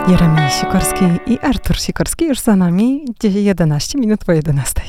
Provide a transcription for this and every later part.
Jeremi Sikorski i Artur Sikorski już za nami. 11 minut po 11.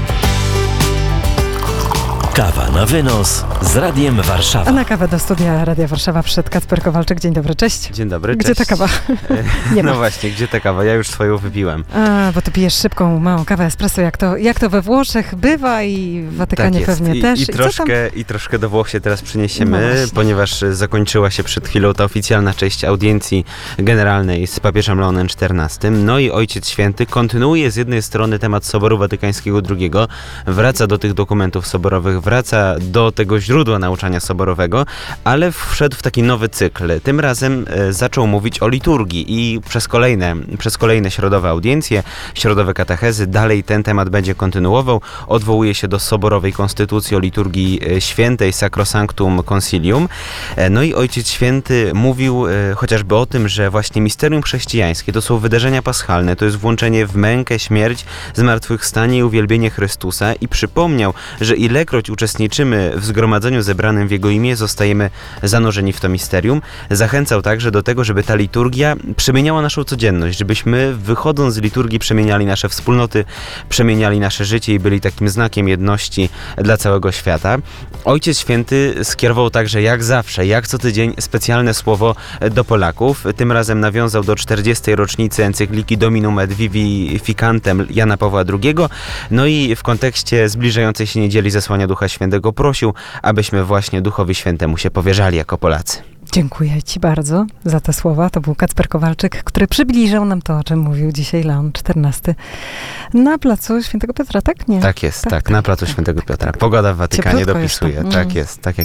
Kawa na wynos z Radiem Warszawa. A na kawę do studia Radia Warszawa przyszedł Kacper Kowalczyk. Dzień dobry, cześć. Dzień dobry, Gdzie cześć. ta kawa? Nie ma. No właśnie, gdzie ta kawa? Ja już swoją wypiłem. A, bo ty pijesz szybką, małą kawę espresso, jak to we Włoszech bywa i w Watykanie tak jest. pewnie też. I troszkę do Włoch się teraz przeniesiemy, No ponieważ zakończyła się przed chwilą ta oficjalna część audiencji generalnej z papieżem Leonem XIV. No i Ojciec Święty kontynuuje z jednej strony temat Soboru Watykańskiego II, wraca do tych dokumentów soborowych, wraca do tego źródła nauczania soborowego, ale wszedł w taki nowy cykl. Tym razem zaczął mówić o liturgii i przez kolejne środowe audiencje, środowe katechezy, dalej ten temat będzie kontynuował. Odwołuje się do soborowej konstytucji o liturgii świętej, Sacrosanctum Concilium. No i Ojciec Święty mówił chociażby o tym, że właśnie misterium chrześcijańskie to są wydarzenia paschalne, to jest włączenie w mękę, śmierć, zmartwychwstanie i uwielbienie Chrystusa i przypomniał, że ilekroć uczestniczymy w zgromadzeniu zebranym w Jego imię, zostajemy zanurzeni w to misterium. Zachęcał także do tego, żeby ta liturgia przemieniała naszą codzienność, żebyśmy wychodząc z liturgii przemieniali nasze wspólnoty, przemieniali nasze życie i byli takim znakiem jedności dla całego świata. Ojciec Święty skierował także jak zawsze, jak co tydzień specjalne słowo do Polaków. Tym razem nawiązał do 40. rocznicy encykliki Dominum et Vivificantem Jana Pawła II. No i w kontekście zbliżającej się niedzieli Zesłania Ducha Świętego prosił, abyśmy właśnie Duchowi Świętemu się powierzali jako Polacy. Dziękuję Ci bardzo za te słowa. To był Kacper Kowalczyk, który przybliżał nam to, o czym mówił dzisiaj Leon XIV na placu Świętego Piotra, tak? Nie? Tak jest, tak na placu Świętego Piotra. Pogoda w Watykanie Cieplutko dopisuje. jest to. Tak jest, tak jak